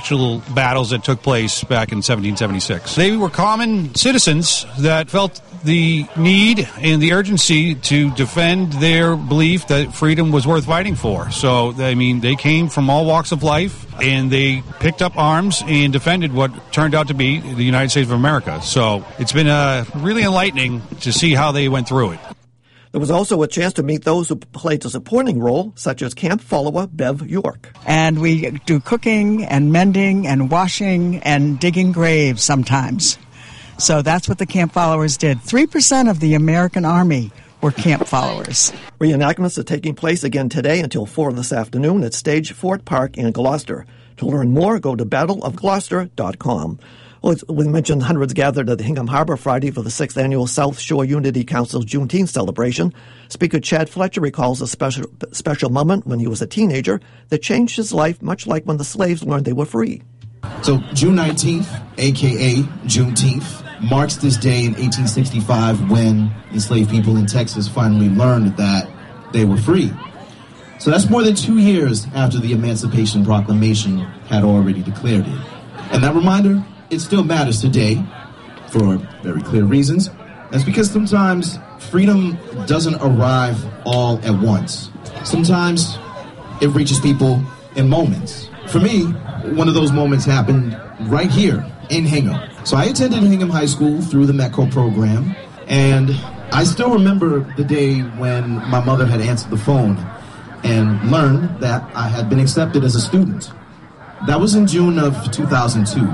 actual battles that took place back in 1776. They were common citizens that felt the need and the urgency to defend their belief that freedom was worth fighting for. So, I mean, they came from all walks of life, and they picked up arms and defended what turned out to be the United States of America. So it's been really enlightening to see how they went through it. There was also a chance to meet those who played a supporting role, such as camp follower Bev York. And we do cooking and mending and washing and digging graves sometimes. So that's what the camp followers did. 3% of the American Army were camp followers. Reenactments are taking place again today until 4 this afternoon at Stage Fort Park in Gloucester. To learn more, go to battleofgloucester.com. Well, we mentioned hundreds gathered at the Hingham Harbor Friday for the 6th Annual South Shore Unity Council's Juneteenth celebration. Speaker Chad Fletcher recalls a special moment when he was a teenager that changed his life, much like when the slaves learned they were free. So June 19th, a.k.a. Juneteenth, marks this day in 1865 when enslaved people in Texas finally learned that they were free. So that's more than 2 years after the Emancipation Proclamation had already declared it. And that reminder, it still matters today for very clear reasons. That's because sometimes freedom doesn't arrive all at once. Sometimes it reaches people in moments. For me, one of those moments happened right here in Hingham. So I attended Hingham High School through the METCO program, and I still remember the day when my mother had answered the phone and learned that I had been accepted as a student. That was in June of 2002.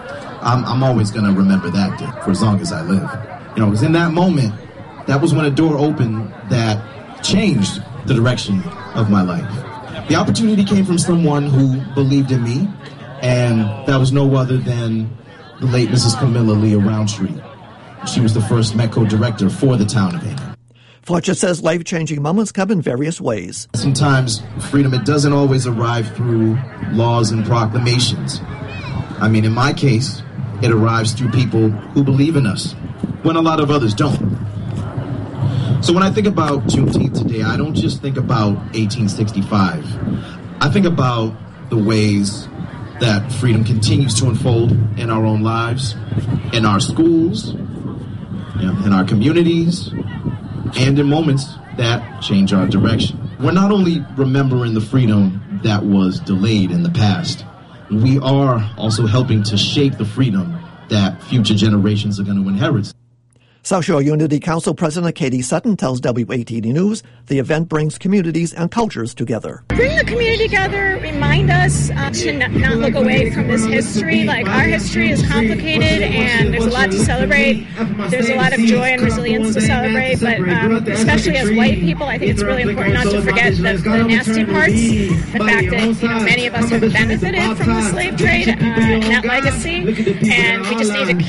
I'm always going to remember that day for as long as I live. You know, it was in that moment, that was when a door opened that changed the direction of my life. The opportunity came from someone who believed in me, and that was no other than the late Mrs. Camilla Leah Roundtree. She was the first METCO director for the town of Hingham. Fletcher says life-changing moments come in various ways. Sometimes freedom, it doesn't always arrive through laws and proclamations. I mean, in my case, it arrives through people who believe in us, when a lot of others don't. So when I think about Juneteenth today, I don't just think about 1865. I think about the ways that freedom continues to unfold in our own lives, in our schools, in our communities, and in moments that change our direction. We're not only remembering the freedom that was delayed in the past, we are also helping to shape the freedom that future generations are going to inherit. South Shore Unity Council President Katie Sutton tells WATD News the event brings communities and cultures together. Bring the community together, remind us to not look away from this history. Like, our history is complicated and there's a lot to celebrate. There's a lot of joy and resilience to celebrate, but especially as white people, I think it's really important not to forget the nasty parts. The fact that many of us have benefited from the slave trade and that legacy, and we just need to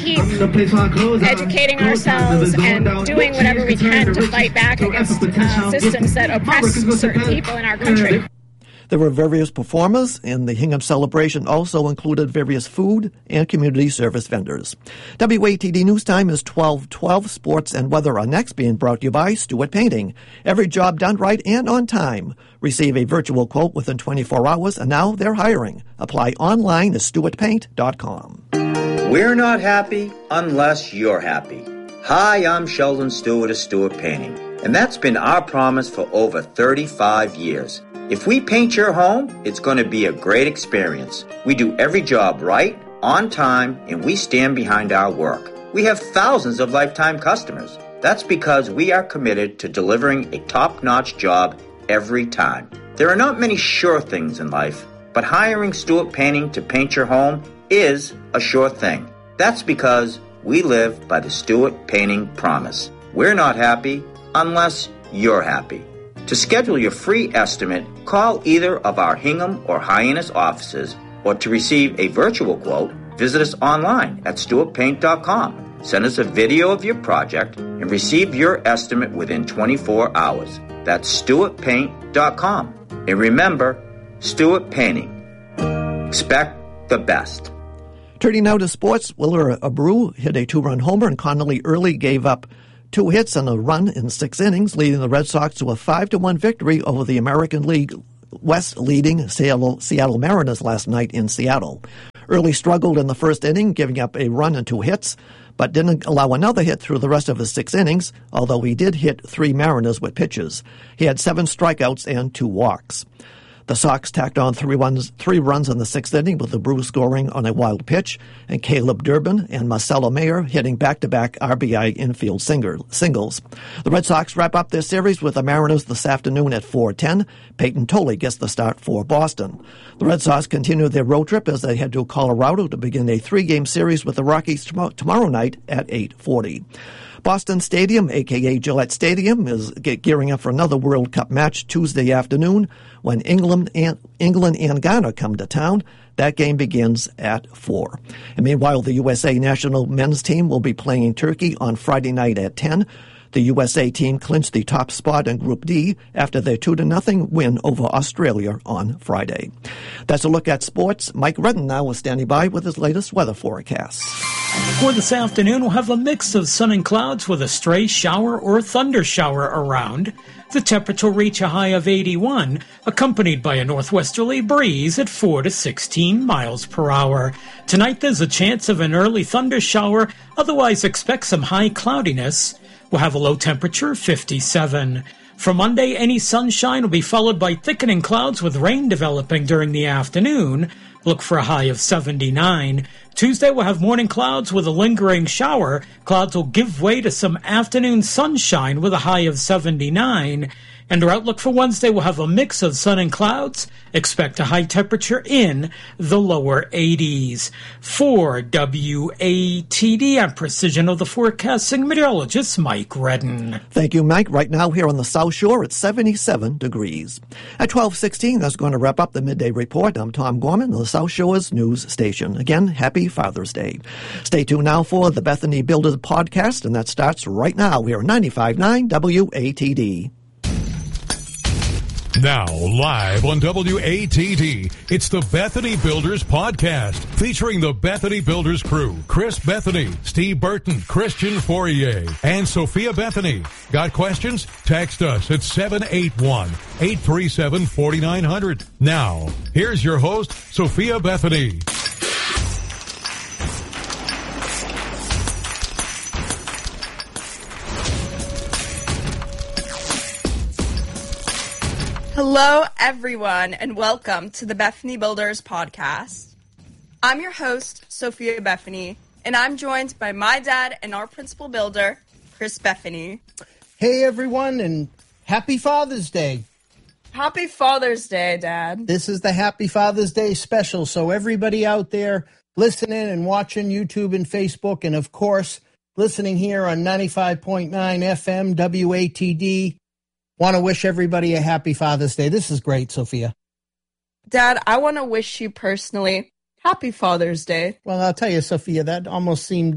keep educating ourselves and doing whatever we can to fight back against systems that oppress certain people in our country. There were various performers, and the Hingham celebration also included various food and community service vendors. WATD News Time is 12:12. Sports and weather are next, being brought to you by Stewart Painting. Every job done right and on time. Receive a virtual quote within 24 hours, and now they're hiring. Apply online at stewartpaint.com. We're not happy unless you're happy. Hi, I'm Sheldon Stewart of Stewart Painting, and that's been our promise for over 35 years. If we paint your home, it's going to be a great experience. We do every job right, on time, and we stand behind our work. We have thousands of lifetime customers. That's because we are committed to delivering a top-notch job every time. There are not many sure things in life, but hiring Stewart Painting to paint your home is a sure thing. That's because we live by the Stewart Painting promise. We're not happy unless you're happy. To schedule your free estimate, call either of our Hingham or Hyannis offices, or to receive a virtual quote, visit us online at stewartpaint.com. Send us a video of your project and receive your estimate within 24 hours. That's stewartpaint.com. And remember, Stewart Painting. Expect the best. Turning now to sports, Willer Abreu hit a 2-run homer, and Connolly Early gave up 2 hits and a run in 6 innings, leading the Red Sox to a 5-1 victory over the American League West leading Seattle Mariners last night in Seattle. Early struggled in the first inning, giving up a run and 2 hits, but didn't allow another hit through the rest of his 6 innings, although he did hit 3 Mariners with pitches. He had 7 strikeouts and 2 walks. The Sox tacked on 3 runs in the 6th inning, with the Brews scoring on a wild pitch, and Caleb Durbin and Marcelo Mayer hitting back-to-back RBI infield singles. The Red Sox wrap up their series with the Mariners this afternoon at 4:10. Peyton Tolley gets the start for Boston. The Red Sox continue their road trip as they head to Colorado to begin a 3-game series with the Rockies tomorrow night at 8:40. Boston Stadium, a.k.a. Gillette Stadium, is gearing up for another World Cup match Tuesday afternoon when England and Ghana come to town. That game begins at 4. And meanwhile, the USA national men's team will be playing Turkey on Friday night at 10. The USA team clinched the top spot in Group D after their 2-0 win over Australia on Friday. That's a look at sports. Mike Redden now is standing by with his latest weather forecast. For this afternoon, we'll have a mix of sun and clouds with a stray shower or thunder shower around. The temperature will reach a high of 81, accompanied by a northwesterly breeze at 4 to 16 miles per hour. Tonight, there's a chance of an early thunder shower. Otherwise, expect some high cloudiness. We'll have a low temperature of 57. For Monday, any sunshine will be followed by thickening clouds with rain developing during the afternoon. Look for a high of 79. Tuesday, we'll have morning clouds with a lingering shower. Clouds will give way to some afternoon sunshine with a high of 79. And our outlook for Wednesday will have a mix of sun and clouds. Expect a high temperature in the lower 80s. For WATD, I'm Precision of the Forecasting meteorologist Mike Redden. Thank you, Mike. Right now here on the South Shore, it's 77 degrees. At 12:16, that's going to wrap up the Midday Report. I'm Tom Gorman of the South Shore's news station. Again, happy Father's Day. Stay tuned now for the Bethany Builders podcast, and that starts right now here on 95.9 WATD. Now, live on WATD, it's the Bethany Builders Podcast, featuring the Bethany Builders crew, Chris Bethany, Steve Burton, Christian Fourier, and Sophia Bethany. Got questions? Text us at 781-837-4900. Now, here's your host, Sophia Bethany. Hello, everyone, and welcome to the Bethany Builders Podcast. I'm your host, Sophia Bethany, and I'm joined by my dad and our principal builder, Chris Bethany. Hey, everyone, and happy Father's Day. Happy Father's Day, Dad. This is the Happy Father's Day special, so everybody out there listening and watching YouTube and Facebook, and, of course, listening here on 95.9 FM WATD, want to wish everybody a happy Father's Day. This is great, Sophia. Dad, I want to wish you personally happy Father's Day. Well, I'll tell you, Sophia, that almost seemed,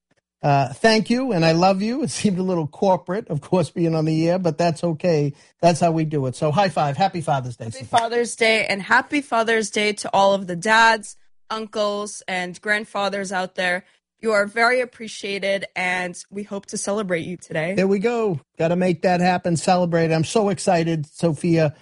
thank you, and I love you. It seemed a little corporate, of course, being on the air, but that's okay. That's how we do it. So high five. Happy Father's Day, Happy Sophia. Father's Day, and happy Father's Day to all of the dads, uncles, and grandfathers out there. You are very appreciated, and we hope to celebrate you today. There we go. Got to make that happen, celebrate. I'm so excited, Sophia.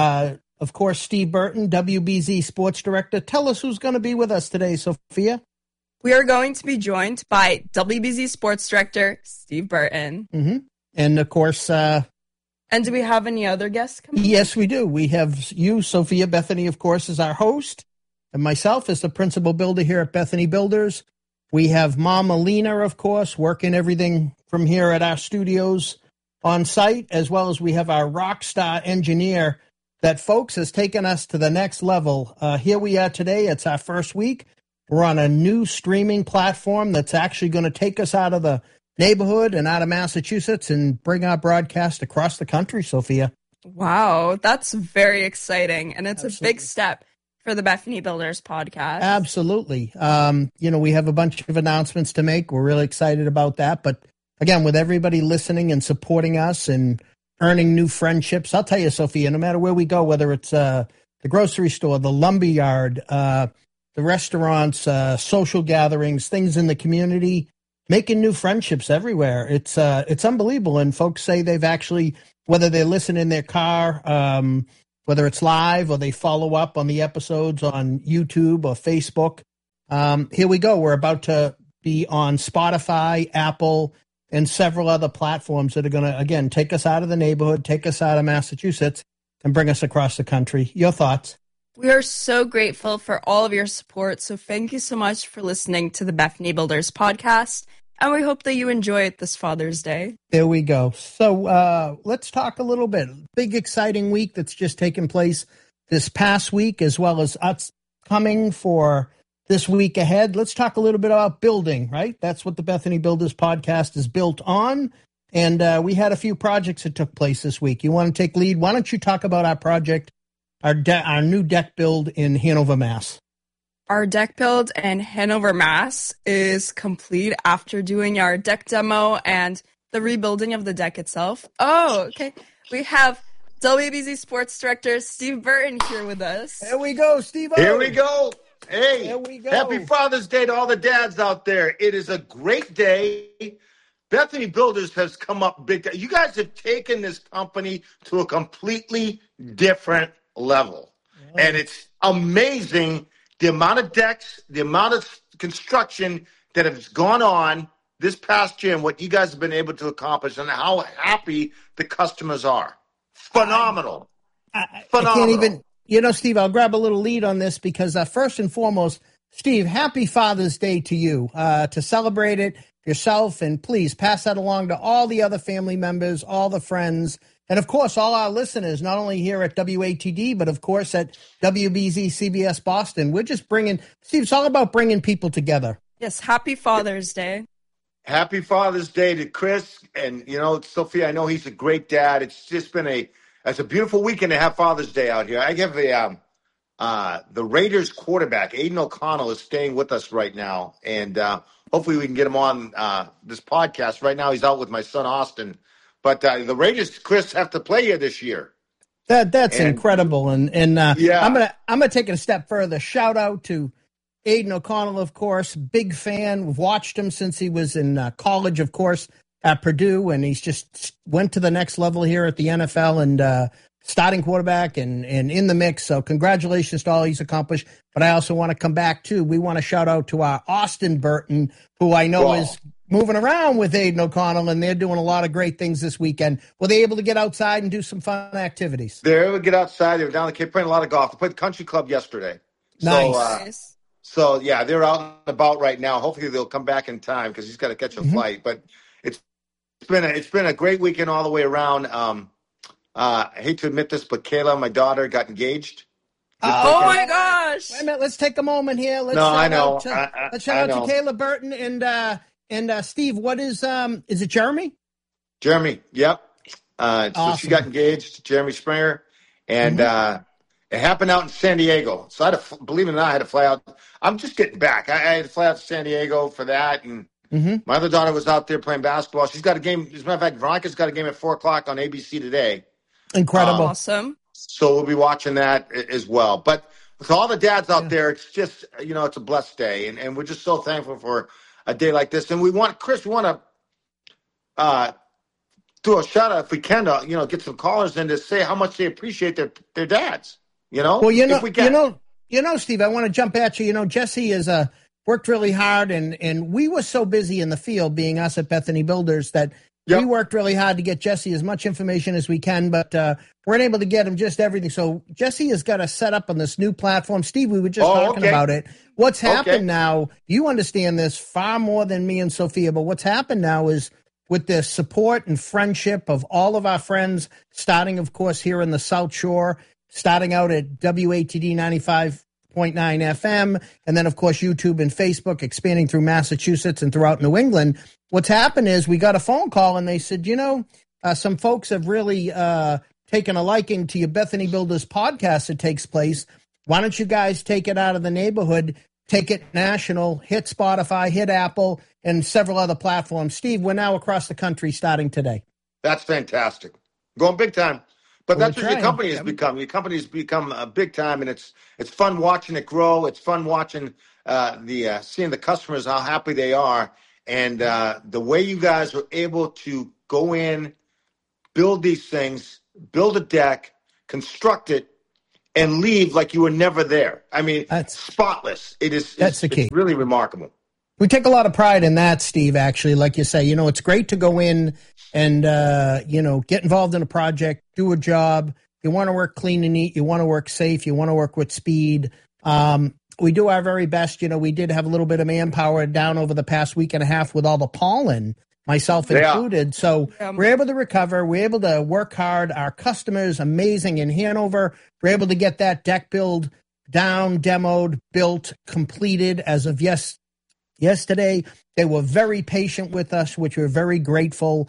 Of course, Steve Burton, WBZ Sports Director. Tell us who's going to be with us today, Sophia. We are going to be joined by WBZ Sports Director Steve Burton. Mm-hmm. And, of course... and do we have any other guests coming? Yes, we do. We have you, Sophia Bethany, of course, as our host, and myself as the principal builder here at Bethany Builders. We have Mama Lena, of course, working everything from here at our studios on site, as well as we have our rock star engineer that, folks, has taken us to the next level. Here we are today. It's our first week. We're on a new streaming platform that's actually going to take us out of the neighborhood and out of Massachusetts and bring our broadcast across the country, Sophia. Wow, that's very exciting, and it's Absolutely. A big step for the Bethany Builders podcast. Absolutely. We have a bunch of announcements to make. We're really excited about that. But again, with everybody listening and supporting us and earning new friendships, I'll tell you, Sophia, no matter where we go, whether it's the grocery store, the lumberyard, the restaurants, social gatherings, things in the community, making new friendships everywhere. It's unbelievable. And folks say they've actually, whether they listen in their car, whether it's live or they follow up on the episodes on YouTube or Facebook, Here we go. We're about to be on Spotify, Apple, and several other platforms that are going to, again, take us out of the neighborhood, take us out of Massachusetts, and bring us across the country. Your thoughts? We are so grateful for all of your support, so thank you so much for listening to the Bethany Builders podcast, and we hope that you enjoy it this Father's Day. There we go. So let's talk a little bit. Big, exciting week that's just taken place this past week, as well as us coming for this week ahead. Let's talk a little bit about building, right? That's what the Bethany Builders podcast is built on. And we had a few projects that took place this week. You want to take lead? Why don't you talk about our project, our new deck build in Hanover, Mass? Our deck build in Hanover, Mass is complete after doing our deck demo and the rebuilding of the deck itself. Oh, okay. We have WBZ Sports Director Steve Burton here with us. There we go, Steve. Here we go. Hey, there we go. Happy Father's Day to all the dads out there. It is a great day. Bethany Builders has come up big. You guys have taken this company to a completely different level. Yeah. And it's amazing the amount of decks, the amount of construction that has gone on this past year and what you guys have been able to accomplish and how happy the customers are. Phenomenal. Phenomenal. I can't even, Steve, I'll grab a little lead on this because first and foremost, Steve, happy Father's Day to you, to celebrate it yourself, and please pass that along to all the other family members, all the friends, and of course, all our listeners, not only here at WATD, but of course at WBZ CBS Boston. We're just Steve, it's all about bringing people together. Yes, happy Father's Day. Happy Father's Day to Chris. And, Sophia, I know he's a great dad. It's just been it's a beautiful weekend to have Father's Day out here. I give the Raiders quarterback, Aiden O'Connell, is staying with us right now. And hopefully we can get him on this podcast. Right now he's out with my son, Austin. But the Raiders, Chris, have to play here this year. That's incredible. And yeah. I'm gonna take it a step further. Shout out to Aiden O'Connell, of course, big fan. We've watched him since he was in college, of course, at Purdue, and he's just went to the next level here at the NFL and starting quarterback and in the mix. So congratulations to all he's accomplished. But I also want to come back, too. We want to shout out to our Austin Burton, who I know is moving around with Aiden O'Connell, and they're doing a lot of great things this weekend. Were they able to get outside and do some fun activities? They were able to get outside. They were down the Cape playing a lot of golf. They played the country club yesterday. Nice. So, yeah, they're out and about right now. Hopefully they'll come back in time because he's got to catch a flight. But it's been a great weekend all the way around. I hate to admit this, but Kayla, my daughter, got engaged. Oh, my gosh. Wait a minute. Let's take a moment here. Let's shout out to Kayla Burton and Steve. What is it Jeremy? Jeremy, yep. Awesome. So she got engaged to Jeremy Springer. And it happened out in San Diego. So I had to, believe it or not, I had to fly out. I'm just getting back. I had to fly out to San Diego for that. And my other daughter was out there playing basketball. She's got a game. As a matter of fact, Veronica's got a game at 4 o'clock on ABC today. Incredible. Awesome. So we'll be watching that as well. But with all the dads out there, it's just, it's a blessed day. And we're just so thankful for a day like this. And we want to do a shout out if we can to, get some callers in to say how much they appreciate their dads. Well, Steve, I want to jump at you. Jesse has worked really hard, and we were so busy in the field, being us at Bethany Builders, that we worked really hard to get Jesse as much information as we can, but weren't able to get him just everything. So Jesse has got us set up on this new platform. Steve, we were just talking about it. What's happened now, you understand this far more than me and Sophia, but what's happened now is with the support and friendship of all of our friends, starting, of course, here in the South Shore, starting out at WATD 95.9 FM, and then, of course, YouTube and Facebook, expanding through Massachusetts and throughout New England. What's happened is we got a phone call, and they said, some folks have really taken a liking to your Bethany Builders podcast that takes place. Why don't you guys take it out of the neighborhood, take it national, hit Spotify, hit Apple, and several other platforms. Steve, we're now across the country starting today. That's fantastic. Going big time. But that's what your company has become. Your company's become big time, and it's fun watching it grow. It's fun watching seeing the customers, how happy they are. And the way you guys are able to go in, build these things, build a deck, construct it, and leave like you were never there. I mean, spotless. It's the key. It's really remarkable. We take a lot of pride in that, Steve, actually. Like you say, it's great to go in and, get involved in a project, do a job. You want to work clean and neat. You want to work safe. You want to work with speed. We do our very best. We did have a little bit of manpower down over the past week and a half with all the pollen, myself included. So we're able to recover. We're able to work hard. Our customers, amazing in Hanover. We're able to get that deck build down, demoed, built, completed as of yesterday. They were very patient with us, which we're very grateful,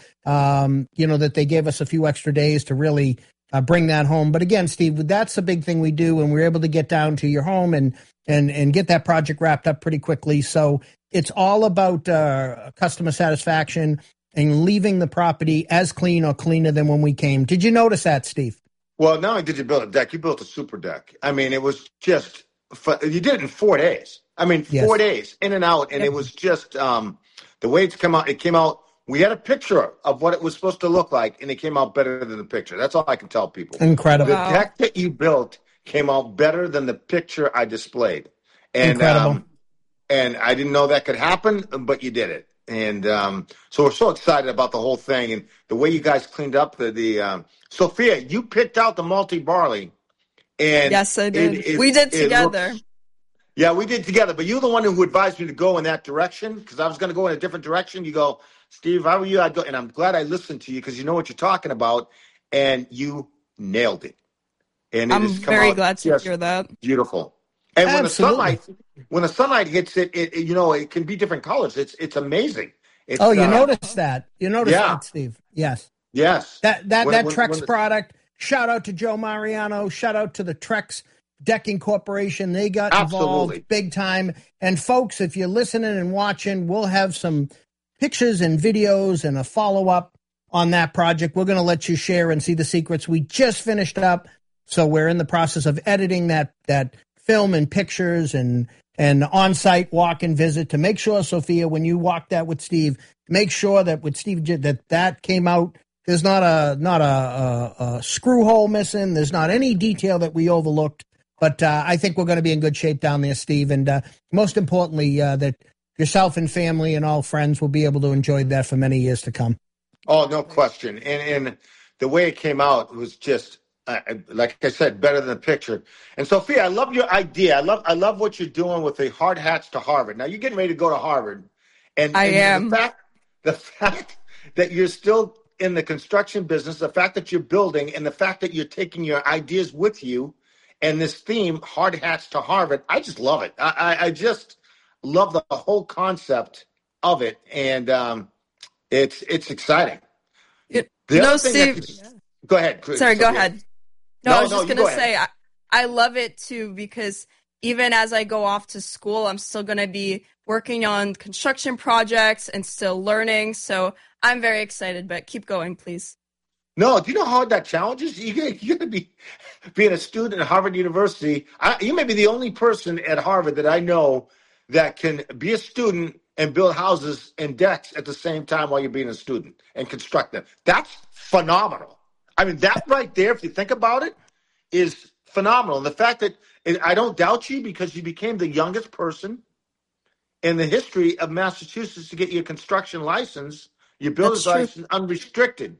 that they gave us a few extra days to really bring that home. But again, Steve, that's a big thing we do, and we're able to get down to your home and get that project wrapped up pretty quickly. So it's all about customer satisfaction and leaving the property as clean or cleaner than when we came. Did you notice that, Steve? Well, not only did you build a deck, you built a super deck. I mean, it was just you did it in 4 days. I mean, 4 days in and out, and it was just the way it's come out. It came out. We had a picture of what it was supposed to look like, and it came out better than the picture. That's all I can tell people. Incredible. The deck that you built came out better than the picture I displayed. And, incredible. And I didn't know that could happen, but you did it. And so we're so excited about the whole thing and the way you guys cleaned up the Sophia, you picked out the multi-barley. And yes, I did. We did together. Yeah, we did together. But you're the one who advised me to go in that direction because I was going to go in a different direction. You go, Steve, how are you? I'd go, and I'm glad I listened to you because you know what you're talking about, and you nailed it. And I'm very glad to hear that. Beautiful. And when the sunlight hits it, it can be different colors. It's amazing. You noticed that? You noticed that, Steve? Yes. Yes. That Trex product. Shout out to Joe Mariano. Shout out to the Trex Decking Corporation. They got involved big time. And folks, if you're listening and watching, we'll have some pictures and videos and a follow-up on that project. We're going to let you share and see the secrets. We just finished up, so we're in the process of editing that film and pictures and on-site walk and visit to make sure, Sophia, when you walk that with Steve, make sure that with Steve that came out. There's not a screw hole missing. There's not any detail that we overlooked. But I think we're going to be in good shape down there, Steve. And most importantly, that yourself and family and all friends will be able to enjoy that for many years to come. Oh, no question. And the way it came out was just, like I said, better than the picture. And Sophia, I love your idea. I love what you're doing with the Hard Hats to Harvard. Now, you're getting ready to go to Harvard. And I am. The fact that you're still in the construction business, the fact that you're building, and the fact that you're taking your ideas with you, and this theme, Hard Hats to Harvard, I just love it. I just love the whole concept of it, and it's exciting. Steve. Go ahead. Sorry, go ahead. No, I was just going to say, I love it too, because even as I go off to school, I'm still going to be working on construction projects and still learning. So I'm very excited, but keep going, please. No, do you know how hard that challenge is? You're going to be being a student at Harvard University. You may be the only person at Harvard that I know that can be a student and build houses and decks at the same time while you're being a student and construct them. That's phenomenal. I mean, that right there, if you think about it, is phenomenal. And the fact that I don't doubt you because you became the youngest person in the history of Massachusetts to get your construction license, your builder's license, unrestricted.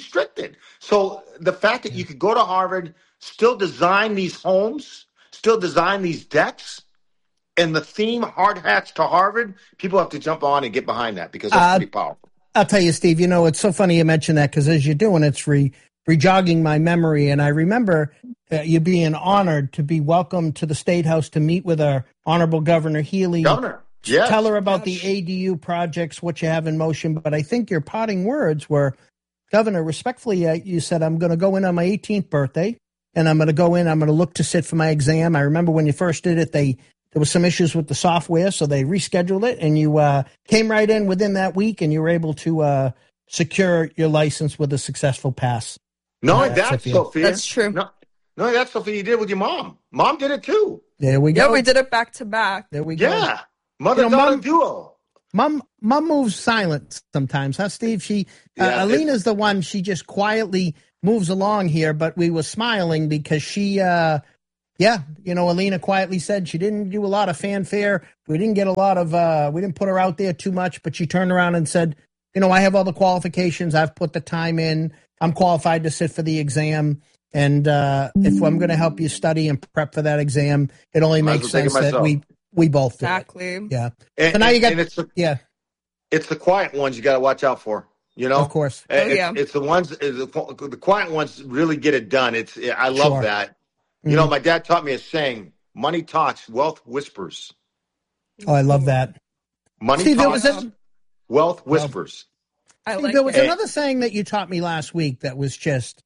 So the fact that you could go to Harvard, still design these homes, still design these decks, and the theme Hard Hats to Harvard, people have to jump on and get behind that because that's pretty powerful. I'll tell you, Steve, it's so funny you mentioned that because as you're doing, it's rejogging my memory. And I remember you being honored to be welcomed to the State House to meet with our Honorable Governor Healy. Governor, yes. Tell her about the ADU projects, what you have in motion. But I think your parting words were, Governor, respectfully, you said, I'm going to go in on my 18th birthday, and I'm going to go in, I'm going to look to sit for my exam. I remember when you first did it, there was some issues with the software, so they rescheduled it, and you came right in within that week, and you were able to secure your license with a successful pass. No, that's Sophia. That's true. No, that's Sophia. You did it with your mom. Mom did it too. There we go. Yeah, we did it back to back. There we go. Yeah, mother-daughter duo. Mom moves silent sometimes, huh, Steve? Alina's the one. She just quietly moves along here, but we were smiling because she Yeah, Alina quietly said she didn't do a lot of fanfare. We didn't get a lot of, we didn't put her out there too much, but she turned around and said, I have all the qualifications. I've put the time in. I'm qualified to sit for the exam. And if I'm going to help you study and prep for that exam, it only makes sense that we both do exactly. it. Yeah. And, so now you got, it's the quiet ones you got to watch out for. Of course. It's the ones, the quiet ones really get it done. I love that. Mm-hmm. My dad taught me a saying, money talks, wealth whispers. Oh, I love that. Money talks, wealth whispers. There was another saying that you taught me last week that was just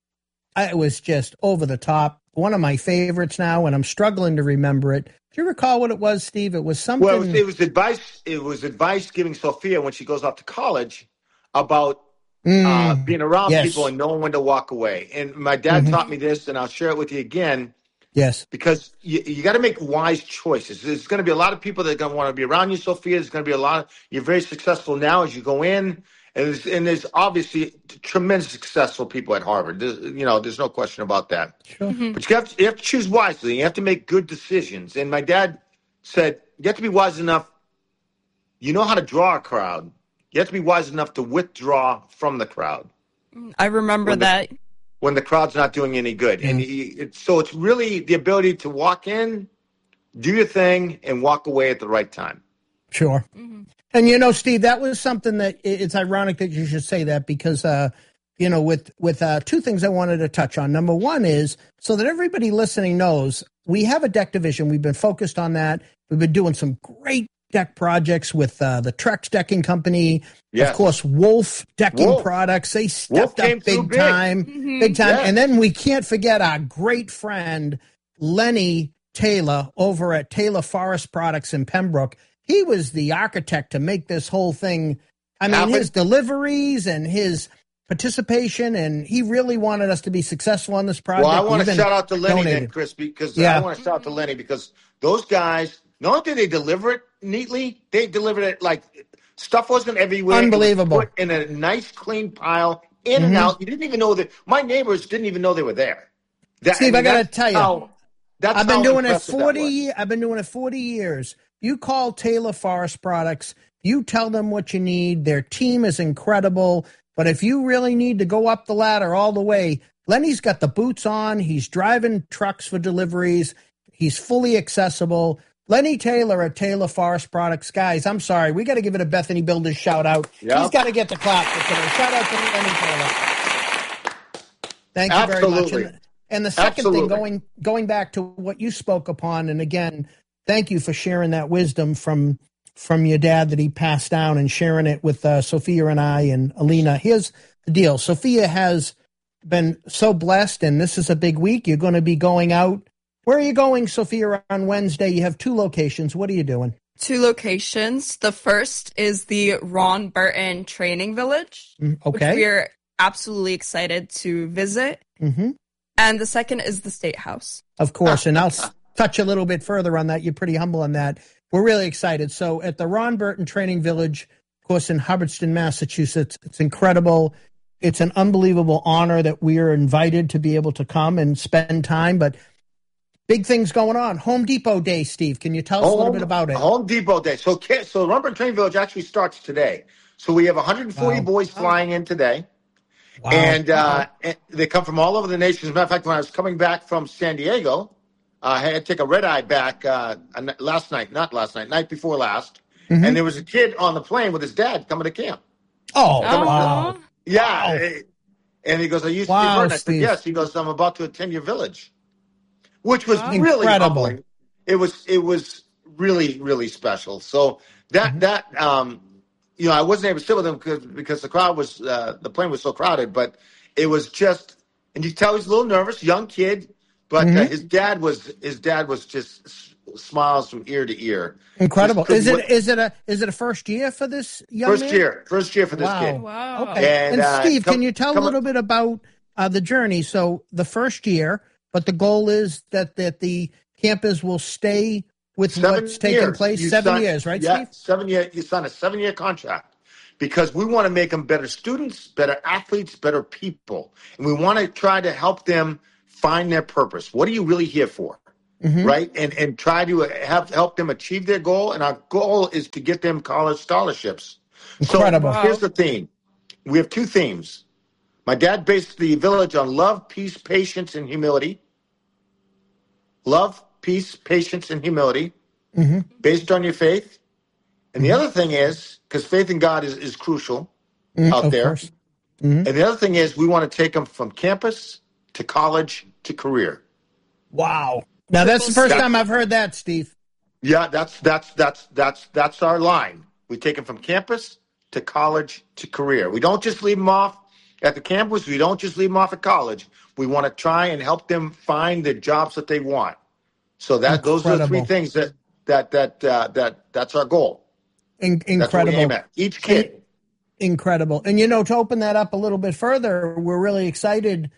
over the top. One of my favorites now, and I'm struggling to remember it. Do you recall what it was, Steve? It was something. Well, it was advice. It was advice giving Sophia when she goes off to college about being around people and knowing when to walk away. And my dad taught me this, and I'll share it with you again. Yes. Because you got to make wise choices. There's going to be a lot of people that are going to want to be around you, Sophia. There's going to be you're very successful now as you go in. And there's obviously tremendous successful people at Harvard. There's no question about that. Sure. Mm-hmm. But you have to choose wisely. You have to make good decisions. And my dad said, you have to be wise enough. You know how to draw a crowd. You have to be wise enough to withdraw from the crowd. I remember that. When the crowd's not doing any good. And so it's really the ability to walk in, do your thing, and walk away at the right time. Sure. Mm-hmm. And, Steve, that was something that it's ironic that you should say that because, with two things I wanted to touch on. Number one is so that everybody listening knows we have a deck division. We've been focused on that. We've been doing some great deck projects with the Trex Decking Company. Yes. Of course, Wolf Decking Products. They stepped up big time. Mm-hmm. Big time. Yes. And then we can't forget our great friend, Lenny Taylor, over at Taylor Forest Products in Pembroke. He was the architect to make this whole thing. I mean, his deliveries and his participation, and he really wanted us to be successful on this project. Well, I want to shout out to Lenny then, Chris, because I want to shout out to Lenny because those guys, not only did they deliver it neatly, they delivered it like stuff wasn't everywhere. Unbelievable. It was put in a nice, clean pile, in and out. You didn't even know that. My neighbors didn't even know they were there. Steve, I got to tell you, I've been doing it 40. I've been doing it 40 years. You call Taylor Forest Products. You tell them what you need. Their team is incredible. But if you really need to go up the ladder all the way, Lenny's got the boots on. He's driving trucks for deliveries. He's fully accessible. Lenny Taylor at Taylor Forest Products. Guys, I'm sorry. We got to give it a Bethany Builders shout out. Yep. He's got to get the clap for today. Shout out to Lenny Taylor. Thank you very much. And the second thing, going back to what you spoke upon, and again, thank you for sharing that wisdom from your dad that he passed down and sharing it with Sophia and I and Alina. Here's the deal. Sophia has been so blessed, and this is a big week. You're going to be going out. Where are you going, Sophia, on Wednesday? You have 2 locations. What are you doing? 2 locations. The first is the Ron Burton Training Village, which we're absolutely excited to visit. Mm-hmm. And the second is the State House. Of course, and I'll touch a little bit further on that. You're pretty humble on that. We're really excited. So at the Ron Burton Training Village, of course, in Hubbardston, Massachusetts, it's incredible. It's an unbelievable honor that we are invited to be able to come and spend time. But big things going on. Home Depot Day, Steve. Can you tell us a little bit about it? Home Depot Day. So Ron Burton Training Village actually starts today. So we have 140 boys flying in today. Wow. And they come from all over the nation. As a matter of fact, when I was coming back from San Diego, I had to take a red eye back night before last. Mm-hmm. And there was a kid on the plane with his dad coming to camp. Oh, wow. Yeah. Wow. And he goes, are you Steve Burton? I said, yes. He goes, I'm about to attend your village, which was really humbling. It was really, really special. So I wasn't able to sit with him because the crowd was the plane was so crowded. But it was just, and you tell he's a little nervous, young kid. But his dad was just smiles from ear to ear. Incredible. Is it a first year for this young man? First year for this kid. Wow. Okay. And Steve, can you tell a little bit about the journey? So the first year, but the goal is that the campus will stay with what's taking place. 7 years, right, Steve? 7 years. You sign a 7-year contract because we want to make them better students, better athletes, better people, and we want to try to help them find their purpose. What are you really here for? right? And try to help them achieve their goal. And our goal is to get them college scholarships. Incredible. So here's the theme. We have two themes. My dad based the village on love, peace, patience, and humility. Love, peace, patience, and humility, based on your faith. And the other thing is, because faith in God is crucial out there. And the other thing is, we want to take them from campus to college to career. Wow. Now that's the first time I've heard that, Steve. Yeah, that's our line. We take them from campus to college to career. We don't just leave them off at the campus. We don't just leave them off at college. We want to try and help them find the jobs that they want. So those are the three things that's our goal. Incredible. That's what we aim at. Each kid. Incredible. And, to open that up a little bit further, we're really excited.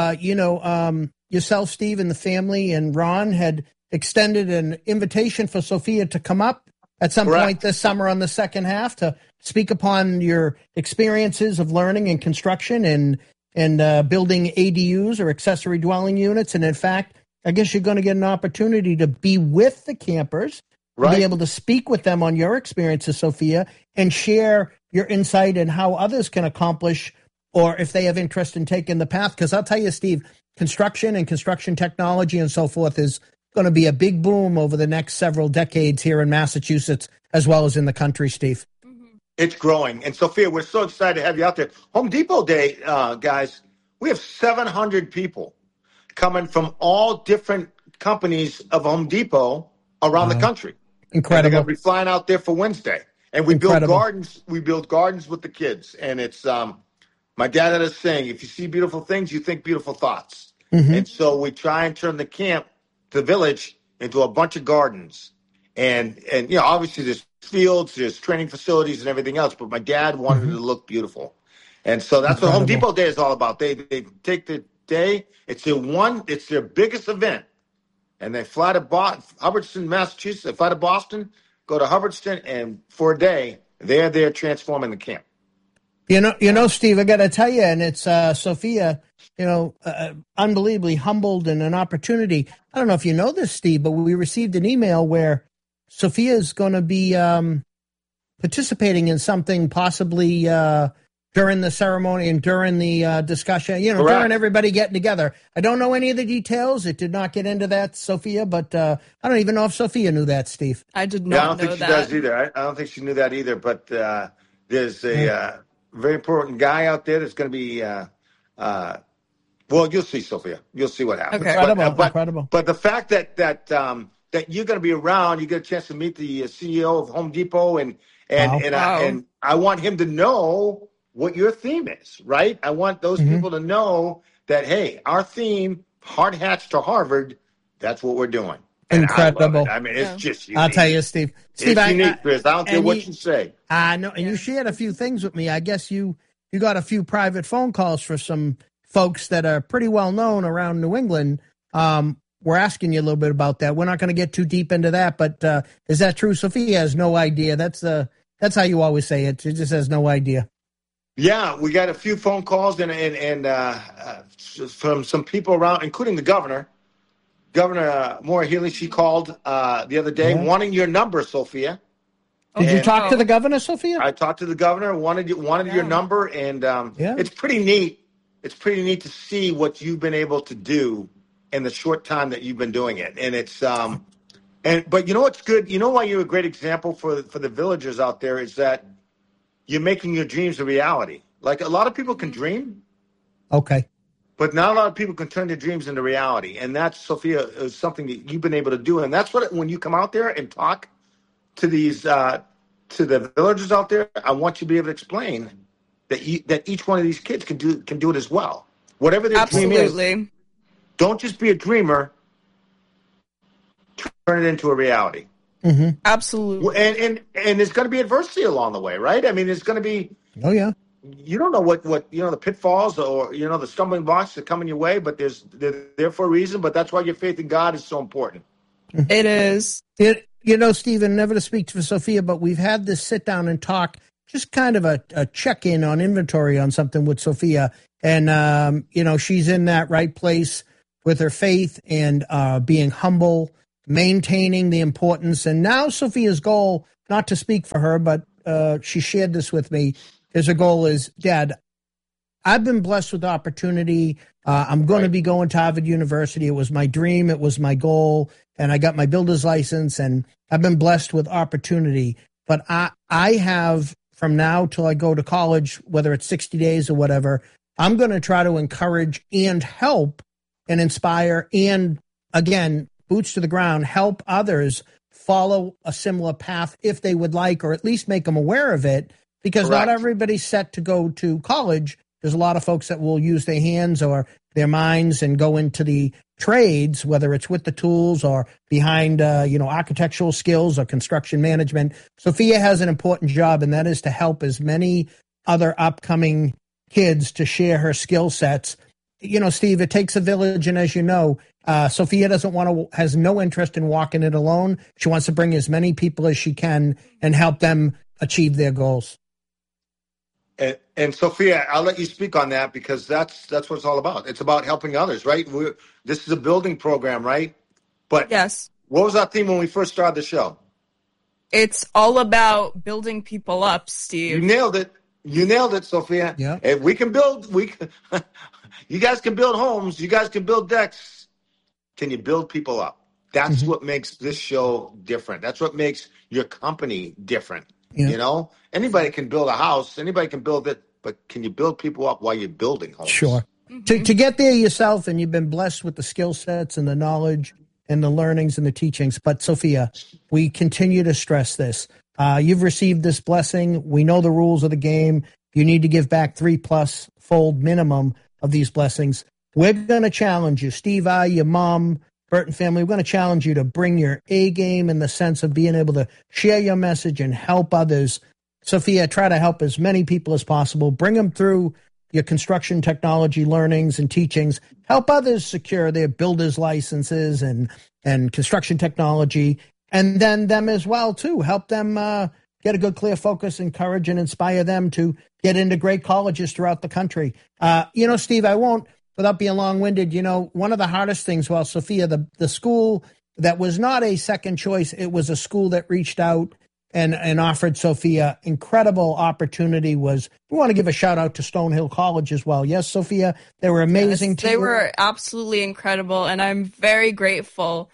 Yourself, Steve, and the family and Ron had extended an invitation for Sophia to come up at some point this summer on the second half to speak upon your experiences of learning and construction and building ADUs or accessory dwelling units. And in fact, I guess you're going to get an opportunity to be with the campers, be able to speak with them on your experiences, Sophia, and share your insight and how others can accomplish, or if they have interest in taking the path. Because I'll tell you, Steve, construction and construction technology and so forth is going to be a big boom over the next several decades here in Massachusetts, as well as in the country, Steve. It's growing. And Sophia, we're so excited to have you out there. Home Depot Day, guys, we have 700 people coming from all different companies of Home Depot around the country. Incredible. And they're going to be flying out there for Wednesday. And we build gardens. We build gardens with the kids. And it's my dad had a saying, if you see beautiful things, you think beautiful thoughts. And so we try and turn the village, into a bunch of gardens. And obviously there's fields, there's training facilities and everything else. But my dad wanted it to look beautiful. And so that's what Home Depot Day is all about. They take the day. It's their biggest event. And they fly to Hubbardston, Massachusetts. They fly to Boston, go to Hubbardston, and for a day, they're there transforming the camp. Steve, I got to tell you, and it's Sophia, unbelievably humbled and an opportunity. I don't know if you know this, Steve, but we received an email where Sophia is going to be participating in something possibly during the ceremony and during the discussion, during everybody getting together. I don't know any of the details. It did not get into that, Sophia, but I don't even know if Sophia knew that, Steve. I did not know that. I don't think she does either. I don't think she knew that either, but there's a very important guy out there that's going to be, you'll see, Sophia. You'll see what happens. Okay. Incredible. But the fact that you're going to be around, you get a chance to meet the CEO of Home Depot, and I want him to know what your theme is, right? I want those people to know that, hey, our theme, Hard Hats to Harvard, that's what we're doing. And incredible. I mean, it's just unique. I'll tell you, Steve. It's unique, Chris. I don't care what you say. I know, and you shared a few things with me. I guess you got a few private phone calls for some folks that are pretty well known around New England. We're asking you a little bit about that. We're not going to get too deep into that, but is that true? Sophia has no idea. That's how you always say it. She just has no idea. Yeah, we got a few phone calls and from some people around, including the governor. Governor Maura Healey, she called the other day wanting your number, Sophia. Did you talk to the governor, Sophia? I talked to the governor, wanted your number, and it's pretty neat. It's pretty neat to see what you've been able to do in the short time that you've been doing it. And it's but you know what's good? You know why you're a great example for the villagers out there is that you're making your dreams a reality. Like a lot of people can dream. Okay. But not a lot of people can turn their dreams into reality. And that's, Sophia, is something that you've been able to do. And that's when you come out there and talk to these, to the villagers out there, I want you to be able to explain that each one of these kids can do it as well. Whatever their dream is, don't just be a dreamer, turn it into a reality. Mm-hmm. Absolutely. And there's going to be adversity along the way, right? I mean, there's going to be. Oh yeah. You don't know what the pitfalls or the stumbling blocks that come in your way, but they're there for a reason. But that's why your faith in God is so important. It is. Stephen, never to speak for Sophia, but we've had this sit down and talk, just kind of a check in on inventory on something with Sophia, and she's in that right place with her faith and being humble, maintaining the importance. And now Sophia's goal, not to speak for her, but she shared this with me, her goal is, Dad, I've been blessed with the opportunity. I'm going to be going to Harvard University. It was my dream. It was my goal. And I got my builder's license, and I've been blessed with opportunity. But I have, from now till I go to college, whether it's 60 days or whatever, I'm going to try to encourage and help and inspire and, again, boots to the ground, help others follow a similar path if they would like, or at least make them aware of it, because not everybody's set to go to college. There's a lot of folks that will use their hands or their minds and go into the trades, whether it's with the tools or behind, architectural skills or construction management. Sophia has an important job, and that is to help as many other upcoming kids to share her skill sets. You know, Steve, it takes a village, and as you know, Sophia has no interest in walking it alone. She wants to bring as many people as she can and help them achieve their goals. And Sophia, I'll let you speak on that, because that's what it's all about. It's about helping others, right? This is a building program, right? But yes, what was our theme when we first started the show? It's all about building people up, Steve. You nailed it, Sophia. Yeah. If we can build, you guys can build homes. You guys can build decks. Can you build people up? That's what makes this show different. That's what makes your company different. Yeah. You know, anybody can build a house, anybody can build it, but can you build people up while you're building homes? Sure. To get there yourself, and you've been blessed with the skill sets and the knowledge and the learnings and the teachings. But Sophia, we continue to stress this. You've received this blessing. We know the rules of the game. You need to give back 3+ fold minimum of these blessings. We're going to challenge you, Steve, your mom, Burton family. We're going to challenge you to bring your A game in the sense of being able to share your message and help others. Sophia, try to help as many people as possible. Bring them through your construction technology learnings and teachings. Help others secure their builder's licenses and construction technology. And then them as well, too. Help them get a good, clear focus, encourage and inspire them to get into great colleges throughout the country. Steve, I won't, without being long-winded, one of the hardest things, well, Sophia, the school that was not a second choice, it was a school that reached out and offered Sophia incredible opportunity we want to give a shout out to Stonehill College as well. Yes, Sophia, they were amazing. Yes, they were absolutely incredible, and I'm very grateful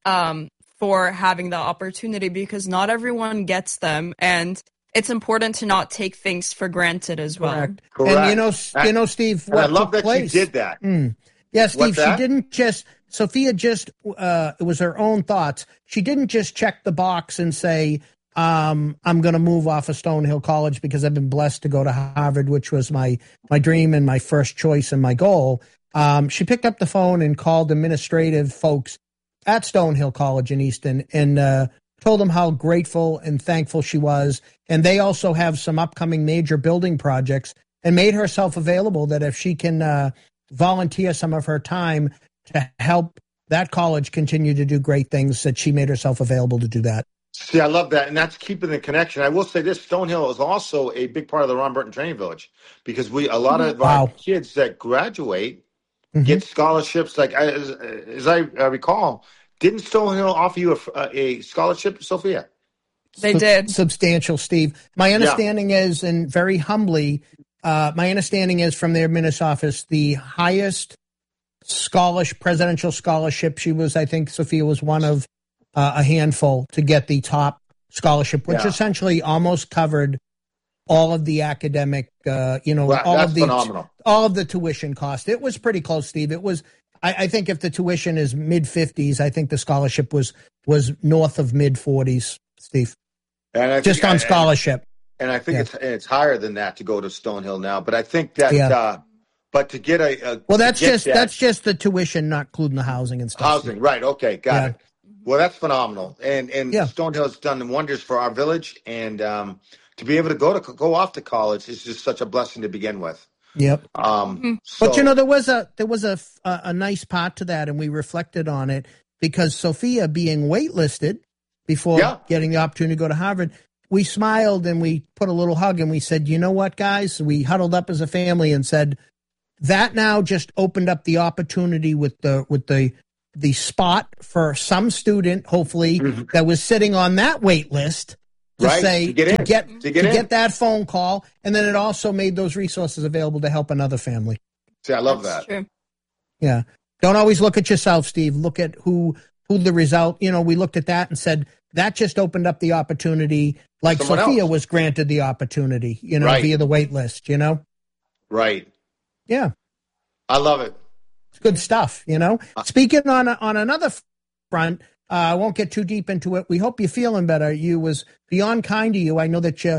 for having the opportunity, because not everyone gets them, and it's important to not take things for granted as well. Correct. And Steve, what I love that place. you did that. Yeah, Steve, she didn't just, Sophia just, it was her own thoughts. She didn't just check the box and say, I'm going to move off of Stonehill College because I've been blessed to go to Harvard, which was my dream and my first choice and my goal. She picked up the phone and called administrative folks at Stonehill College in Easton and told them how grateful and thankful she was. And they also have some upcoming major building projects, and made herself available that if she can volunteer some of her time to help that college continue to do great things, that she made herself available to do that. See, I love that, and that's keeping the connection. I will say this: Stonehill is also a big part of the Ron Burton Training Village, because a lot of our kids that graduate get scholarships. Like as I recall, didn't Stonehill offer you a scholarship, Sophia? They did. Substantial, Steve. My understanding is, and very humbly, my understanding is from the admin's office, the highest presidential scholarship. She was, I think, Sophia was one of a handful to get the top scholarship, which essentially almost covered all of the academic, all of the tuition cost. It was pretty close, Steve. It was, I think if the tuition is mid-50s, I think the scholarship was north of mid-40s, Steve. And I just on scholarship. And I think it's higher than that to go to Stonehill now. But I think that, but to get that's just the tuition, not including the housing and stuff. Housing, right? Okay, got it. Well, that's phenomenal, and Stonehill has done wonders for our village, and to be able to go off to college is just such a blessing to begin with. Yep. But there was a nice part to that, and we reflected on it, because Sophia being waitlisted before getting the opportunity to go to Harvard, we smiled and we put a little hug and we said, you know what, guys? We huddled up as a family and said, that now just opened up the opportunity with the spot for some student, hopefully, that was sitting on that wait list to get that phone call, and then it also made those resources available to help another family. See, I love that. True. Yeah. Don't always look at yourself, Steve. Look at who the result, we looked at that and said, that just opened up the opportunity, like Someone Sophia else was granted the opportunity, Right. via the wait list, Right. Yeah. I love it. It's good stuff, Speaking on another front, I won't get too deep into it. We hope you're feeling better. You was beyond kind to you. I know that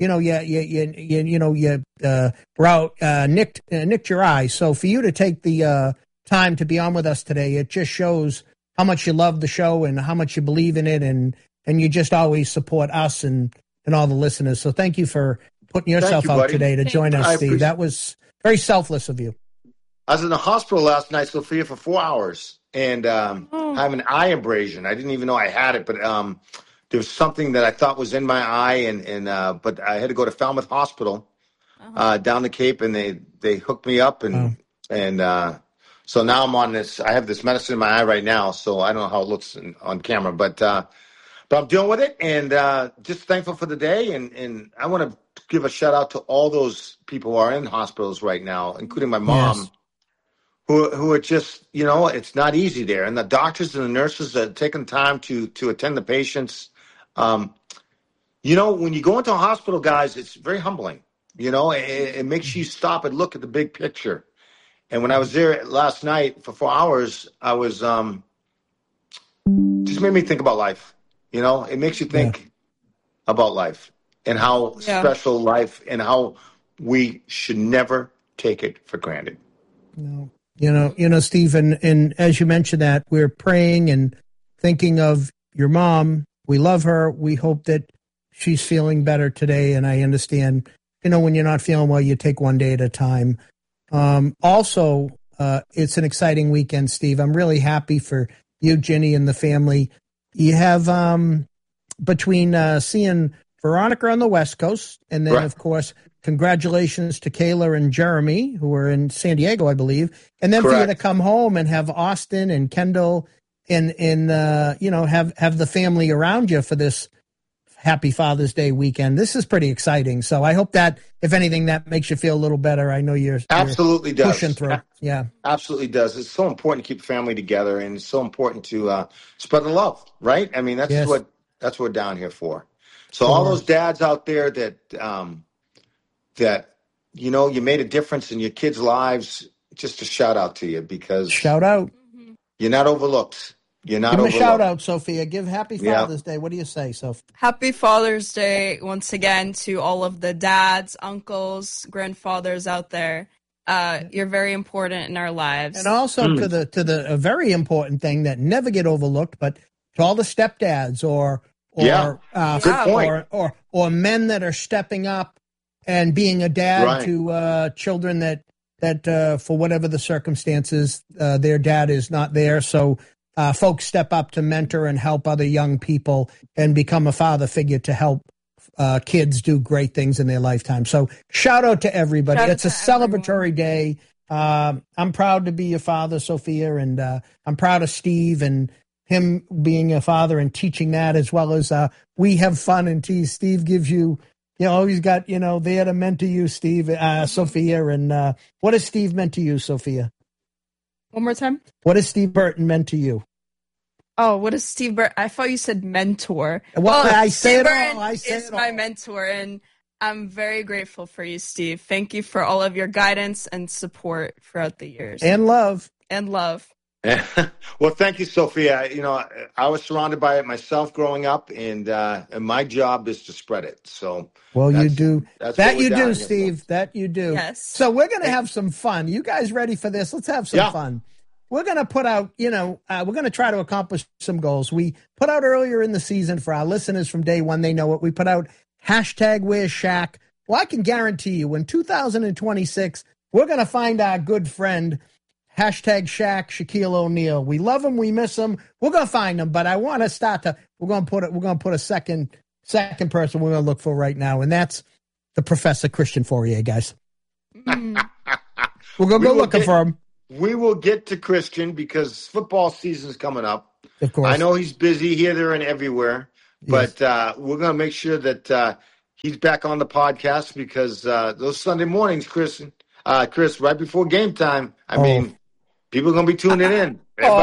nicked your eye. So for you to take the time to be on with us today, it just shows how much you love the show and how much you believe in it, and you just always support us and all the listeners. So thank you for putting yourself out today to join us, Steve. That was very selfless of you. I was in the hospital last night, Sophia, for 4 hours, and having an eye abrasion. I didn't even know I had it, but there was something that I thought was in my eye, but I had to go to Falmouth Hospital down the Cape, and they hooked me up, and so now I'm on this. I have this medicine in my eye right now, so I don't know how it looks on camera, but I'm dealing with it, and just thankful for the day, and I want to give a shout out to all those people who are in hospitals right now, including my mom. Yes. Who are just, it's not easy there. And the doctors and the nurses that are taking time to attend the patients. When you go into a hospital, guys, it's very humbling. It makes you stop and look at the big picture. And when I was there last night for 4 hours, I was just made me think about life. It makes you think about life and how special life and how we should never take it for granted. No. Steve, and as you mentioned that, we're praying and thinking of your mom. We love her. We hope that she's feeling better today. And I understand, when you're not feeling well, you take one day at a time. Also, it's an exciting weekend, Steve. I'm really happy for you, Ginny, and the family. You have, between seeing Veronica on the West Coast, and then, of course, congratulations to Kayla and Jeremy, who are in San Diego, I believe. And then for you to come home and have Austin and Kendall and have the family around you for this happy Father's Day weekend. This is pretty exciting. So I hope that, if anything, that makes you feel a little better. I know you're absolutely pushing through. Yeah, absolutely does. It's so important to keep family together, and it's so important to spread the love, right? I mean, that's what we're down here for. So all those dads out there that you made a difference in your kids' lives, just a shout out to you, because you're not overlooked. You're not Give overlooked. Give a shout out, Sophia. Give Happy Father's Day. What do you say, Sophie? Happy Father's Day once again to all of the dads, uncles, grandfathers out there. You're very important in our lives. And also to the a very important thing that never get overlooked, but to all the stepdads or men that are stepping up and being a dad to children that for whatever the circumstances, their dad is not there. So folks step up to mentor and help other young people and become a father figure to help kids do great things in their lifetime. So shout out to everybody. It's a celebratory day. I'm proud to be your father, Sophia, and I'm proud of Steve and him being a father and teaching that, as well as we have fun and tease. Steve gives you, he's got, there to mentor you, Steve, Sophia. And what has Steve meant to you, Sophia? One more time. What has Steve Burton meant to you? Oh, what is Steve Burton? I thought you said mentor. Well, I say it all. I say it all. My mentor, and I'm very grateful for you, Steve. Thank you for all of your guidance and support throughout the years. And love. And love. Well, thank you, Sophia. I was surrounded by it myself growing up, and my job is to spread it. So, you do that. You do, Steve. For. That you do. Yes. So we're going to have some fun. You guys ready for this? Let's have some fun. We're going to put out, we're going to try to accomplish some goals. We put out earlier in the season for our listeners from day one. They know it. We put out #Where's Shaq. Well, I can guarantee you in 2026, we're going to find our good friend, #Shaq, Shaquille O'Neal. We love him. We miss him. We're going to find him. But I want to we're going to put a second person we're going to look for right now. And that's the Professor Christian Fourier, guys. We'll go looking for him. We will get to Christian because football season's coming up. Of course. I know he's busy here, there, and everywhere, but we're going to make sure that he's back on the podcast because those Sunday mornings, Chris, right before game time, I mean, people are going to be tuning in.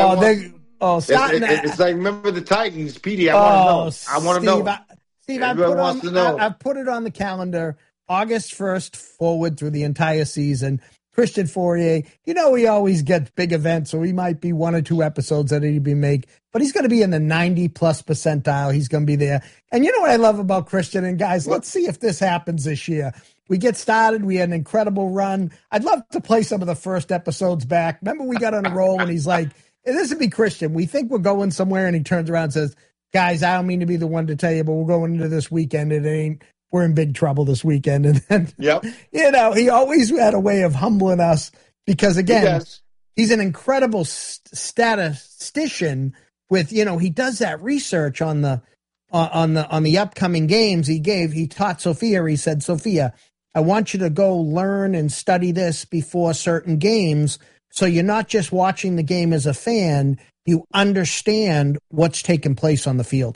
Stop it's like, remember the Titans, Petey, I want to know. Steve, I've put it on the calendar, August 1st forward through the entire season. Christian Fauria, he always gets big events, so he might be 1 or 2 episodes that he'd be make, but he's going to be in the 90-plus percentile. He's going to be there. And you know what I love about Christian? And guys, let's see if this happens this year. We get started. We had an incredible run. I'd love to play some of the first episodes back. Remember we got on a roll and he's like, hey, this would be Christian. We think we're going somewhere, and he turns around and says, guys, I don't mean to be the one to tell you, but we're going into this weekend. We're in big trouble this weekend. And then, he always had a way of humbling us because, again, he's an incredible statistician with, he does that research on the upcoming games. He taught Sophia, he said, Sophia, I want you to go learn and study this before certain games. So you're not just watching the game as a fan, you understand what's taking place on the field.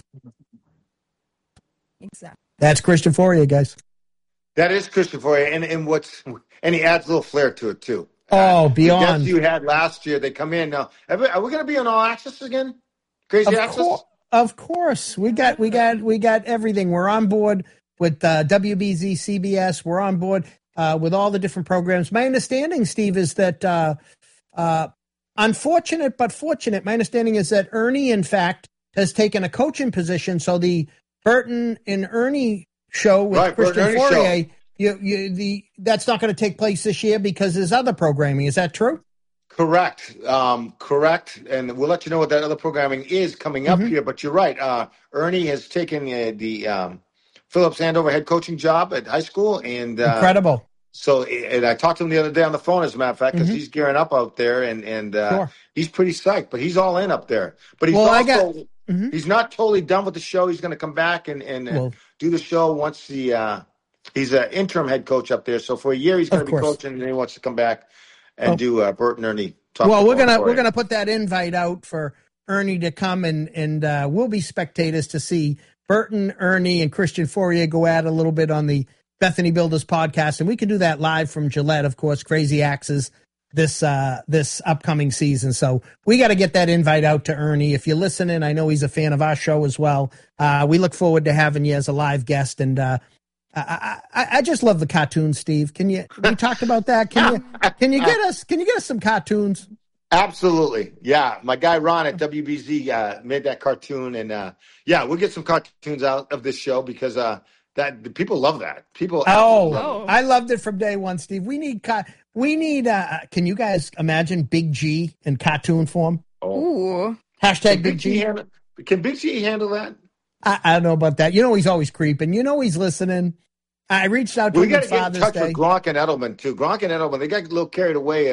Exactly. That's Christian Fauria, guys. That is Christian Fauria, and he adds a little flair to it too. Beyond. The guests you had last year, they come in now. Are we going to be on All Access again? Crazy Access? Of course, we got everything. We're on board with WBZ, CBS. We're on board with all the different programs. My understanding, Steve, is that unfortunate but fortunate. My understanding is that Ernie, in fact, has taken a coaching position. So the Burton and Ernie show with Christian Fauria, that's not going to take place this year because there's other programming. Is that true? Correct. Correct. And we'll let you know what that other programming is coming up here. But you're right. Ernie has taken the Phillips Andover head coaching job at high school. And incredible. So, and I talked to him the other day on the phone, as a matter of fact, because he's gearing up out there, and he's pretty psyched. But he's all in up there. But he's he's not totally done with the show. He's going to come back and do the show once he's an interim head coach up there. So for a year, he's going to be coaching, and then he wants to come back and do Bert and Ernie. We're gonna put that invite out for Ernie to come, and we'll be spectators to see Burton, Ernie, and Christian Fauria go at a little bit on the Bethany Builders podcast, and we can do that live from Gillette, of course. Crazy Axes this upcoming season. So we got to get that invite out to Ernie. If you're listening, I know he's a fan of our show as well. We look forward to having you as a live guest, and I just love the cartoons, Steve. We talked about that? Can you get us some cartoons? Absolutely. Yeah. My guy Ron at WBZ made that cartoon, and we'll get some cartoons out of this show because that the people love that. I loved it from day one, Steve. We need can you guys imagine Big G in cartoon form? Ooh. Hashtag Big G. Can Big G handle that? I don't know about that. He's always creeping. He's listening. I reached out to him on Father's Day. We got to get in touch with Gronk and Edelman, too. Gronk and Edelman, they got a little carried away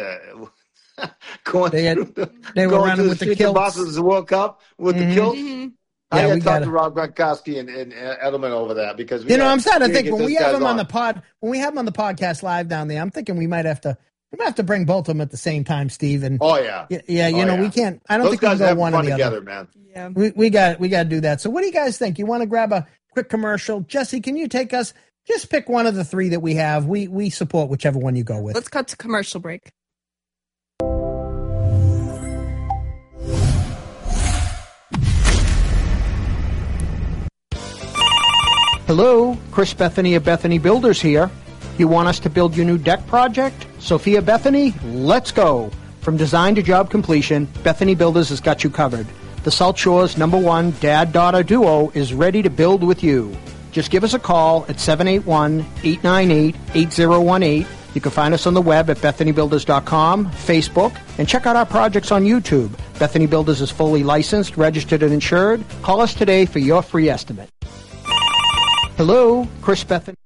they were running with the kilts. Bosses of the World Cup with the kilts. Mm-hmm. I got to talk to Rob Gronkowski and Edelman over that because I'm starting to think when we have him on the podcast live down there, I'm thinking we might have to bring both of them at the same time, Steve. And we can't. I don't think we can go one or the other, man. Yeah, we got to do that. So what do you guys think? You want to grab a quick commercial? Jesse, can you take us? Just pick one of the three that we have. We support whichever one you go with. Let's cut to commercial break. Hello, Chris Bethany of Bethany Builders here. You want us to build your new deck project? Sophia Bethany, let's go. From design to job completion, Bethany Builders has got you covered. The South Shore's #1 dad-daughter duo is ready to build with you. Just give us a call at 781-898-8018. You can find us on the web at BethanyBuilders.com, Facebook, and check out our projects on YouTube. Bethany Builders is fully licensed, registered, and insured. Call us today for your free estimate. Hello, Chris Bethany.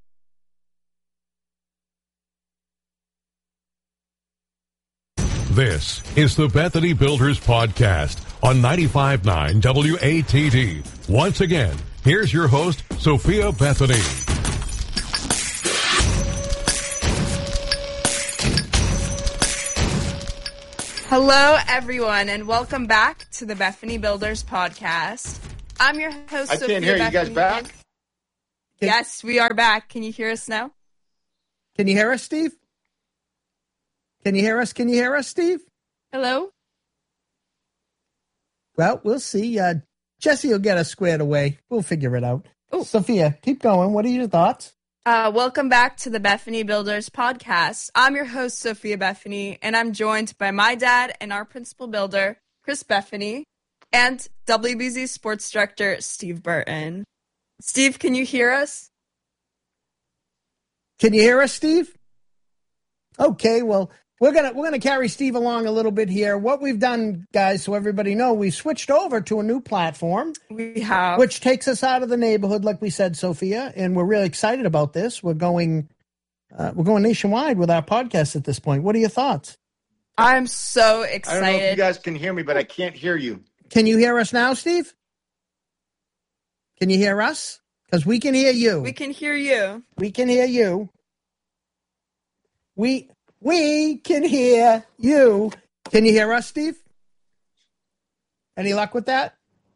This is the Bethany Builders Podcast on 95.9 WATD. Once again, here's your host, Sophia Bethany. Hello, everyone, and welcome back to the Bethany Builders podcast. I'm your host, Sophia can't hear you guys back. Yes, we are back. Can you hear us now? Can you hear us, Steve? Can you hear us? Can you hear us, Steve? Hello? Well, we'll see. Jesse will get us squared away. We'll figure it out. Ooh. Sophia, keep going. What are your thoughts? Welcome back to the Bethany Builders podcast. I'm your host, Sophia Bethany, and I'm joined by my dad and our principal builder, Chris Bethany, and WBZ Sports Director, Steve Burton. Steve, can you hear us? Can you hear us, Steve? Okay, well, we're gonna carry Steve along a little bit here. What we've done, guys, so everybody know, we switched over to a new platform. We have, which takes us out of the neighborhood, like we said, Sophia, and we're really excited about this. We're going nationwide with our podcast at this point. What are your thoughts? I'm so excited. I don't know if you guys can hear me, but I can't hear you. Can you hear us now, Steve? Can you hear us? Because we can hear you. We can hear you. We can hear you. We can hear you. Can you hear us, Steve? Any luck with that?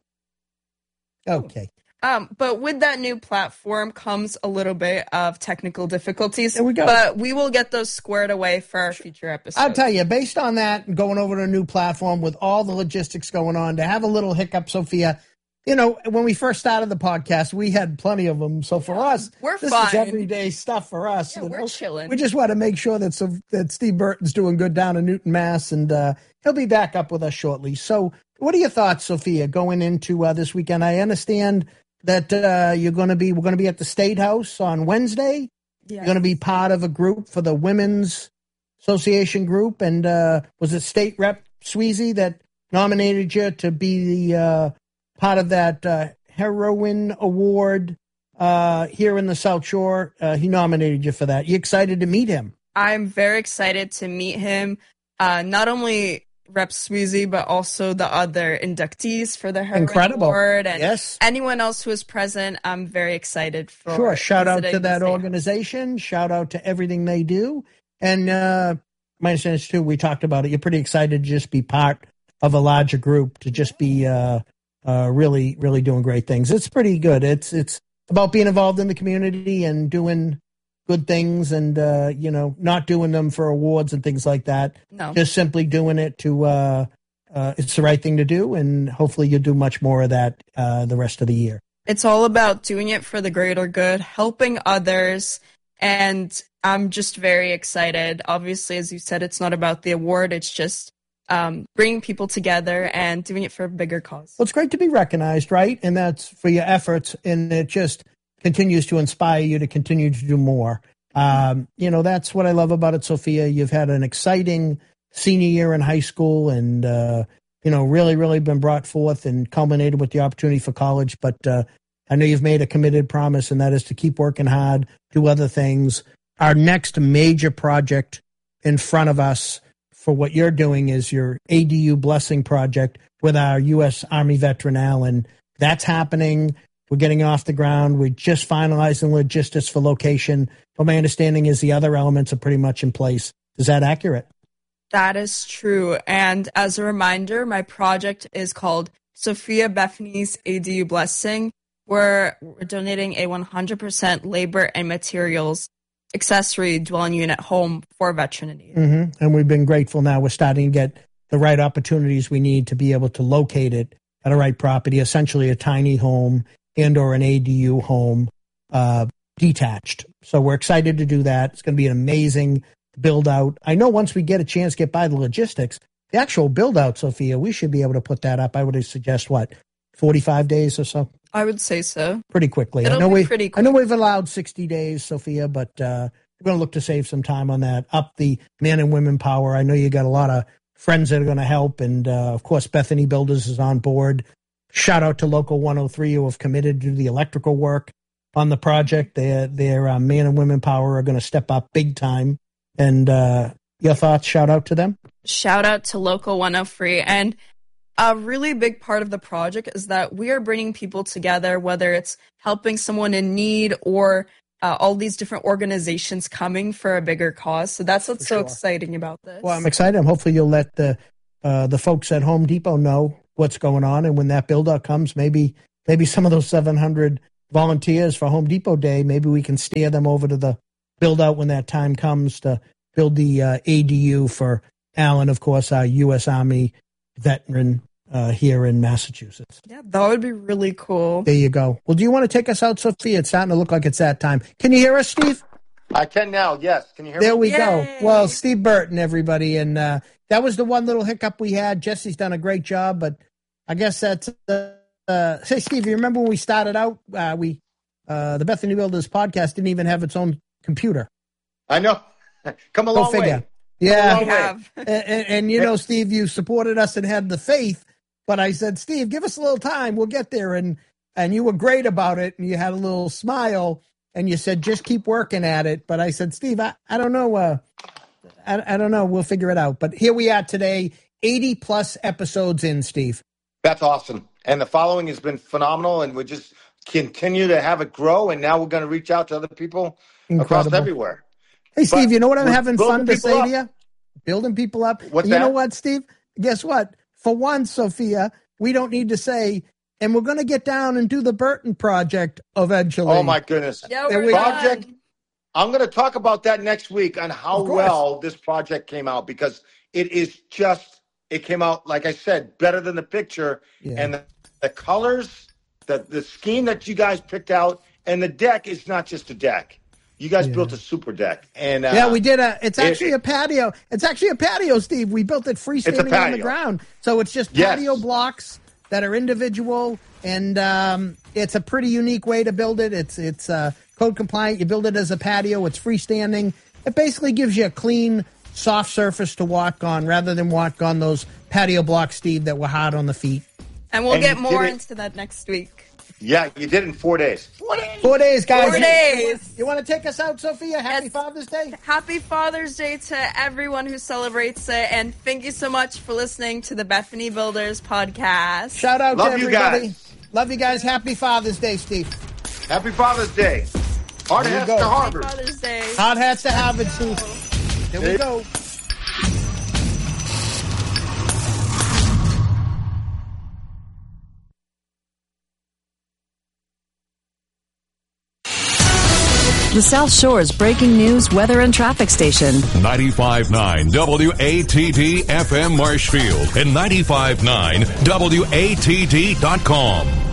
Okay. But with that new platform comes a little bit of technical difficulties. There we go. But we will get those squared away for our future episodes. I'll tell you, based on that, going over to a new platform with all the logistics going on, to have a little hiccup, Sophia, you know, when we first started the podcast, we had plenty of them. So for us, this fine. is everyday stuff for us. Yeah, we're chilling. We just want to make sure that Steve Burton's doing good down in Newton, Mass, and he'll be back up with us shortly. So what are your thoughts, Sophia, going into this weekend? I understand that we're going to be at the State House on Wednesday. Yes. You're going to be part of a group for the Women's Association group. And was it State Rep Sweezy that nominated you to be the part of that Heroine Award here in the South Shore? He nominated you for that. You excited to meet him? I'm very excited to meet him. Not only Rep Sweezy, but also the other inductees for the Heroine Award. And yes. Anyone else who is present, I'm very excited for. Sure. Shout out to that organization. Shout out to everything they do. And my understanding is, too, we talked about it. You're pretty excited to just be part of a larger group, to just be really, really doing great things. It's pretty good. It's about being involved in the community and doing good things, and not doing them for awards and things like that. No, just simply doing it to it's the right thing to do, and hopefully you'll do much more of that the rest of the year. It's all about doing it for the greater good, helping others, and I'm just very excited. Obviously, as you said, it's not about the award. It's just bringing people together and doing it for a bigger cause. Well, it's great to be recognized, right? And that's for your efforts, and it just continues to inspire you to continue to do more. That's what I love about it, Sophia. You've had an exciting senior year in high school, and really, really been brought forth and culminated with the opportunity for college. But I know you've made a committed promise, and that is to keep working hard, do other things. Our next major project in front of us for what you're doing is your ADU Blessing project with our U.S. Army veteran, Alan. That's happening. We're getting off the ground. We're just finalizing logistics for location. But my understanding is the other elements are pretty much in place. Is that accurate? That is true. And as a reminder, my project is called Sophia Bethany's ADU Blessing. We're donating a 100% labor and materials accessory dwelling unit home for veteran in need. Mm-hmm. And we've been grateful now. We're starting to get the right opportunities we need to be able to locate it at a right property, essentially a tiny home and or an ADU home, detached. So we're excited to do that. It's going to be an amazing build out. I know once we get a chance to get by the logistics, the actual build out, Sophia, we should be able to put that up. I would suggest 45 days or so? I would say so. Pretty quickly. It'll be pretty quick. I know we've allowed 60 days, Sophia, but we're going to look to save some time on that. Up the man and women power. I know you got a lot of friends that are going to help. And, of course, Bethany Builders is on board. Shout out to Local 103 who have committed to do the electrical work on the project. Their man and women power are going to step up big time. And your thoughts, shout out to them? Shout out to Local 103. And a really big part of the project is that we are bringing people together, whether it's helping someone in need or all these different organizations coming for a bigger cause. So that's what's so exciting about this. Well, I'm excited. Hopefully you'll let the the folks at Home Depot know what's going on. And when that build-out comes, maybe some of those 700 volunteers for Home Depot Day, maybe we can steer them over to the build-out when that time comes to build the ADU for Alan, of course, our U.S. Army veteran here in Massachusetts. Yeah, that would be really cool. There you go. Well, do you want to take us out, Sophia? It's starting to look like it's that time. Can you hear us, Steve? I can now, yes. Can you hear me? There we go. Well, Steve Burton, everybody. And that was the one little hiccup we had. Jesse's done a great job, but I guess that's... say, Steve, you remember when we started out, the Bethany Builders podcast didn't even have its own computer. I know. Come a long way. Yeah. And you know, Steve, you supported us and had the faith, but I said, Steve, give us a little time. We'll get there. And you were great about it. And you had a little smile and you said, just keep working at it. But I said, Steve, I don't know. I don't know. We'll figure it out. But here we are today, 80 plus episodes in, Steve. That's awesome. And the following has been phenomenal. And we just continue to have it grow. And now we're going to reach out to other people across everywhere. Hey, Steve, you know what I'm having fun to say to you? Building people up. What's that? You know what, Steve? Guess what? For once, Sophia, we don't need to say, and we're going to get down and do the Burton Project eventually. Oh, my goodness. Yeah, project. I'm going to talk about that next week on how well this project came out, because it came out, like I said, better than the picture. Yeah. And the colors, the scheme that you guys picked out, and the deck is not just a deck. You guys built a super deck. And yeah, we did it's actually a patio. It's actually a patio, Steve. We built it freestanding on the ground. So it's just patio blocks that are individual, and it's a pretty unique way to build it. It's code compliant. You build it as a patio. It's freestanding. It basically gives you a clean, soft surface to walk on rather than walk on those patio blocks, Steve, that were hard on the feet. And we'll get more into that next week. Yeah, you did it in 4 days. 4 days, guys. 4 days. You want to take us out, Sophia? Happy Father's Day. Happy Father's Day to everyone who celebrates it. And thank you so much for listening to the Bethany Builders podcast. Shout out to everybody. You guys. Love you guys. Happy Father's Day, Steve. Happy Father's Day. Hard hats to Harvard. Happy Father's Day. Hard hats to Harvard, Steve. Here we go. The South Shore's breaking news, weather, and traffic station. 95.9 WATD FM Marshfield and 95.9 WATD.com.